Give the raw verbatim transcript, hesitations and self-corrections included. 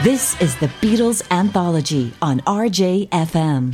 This is the Beatles Anthology on R J F M.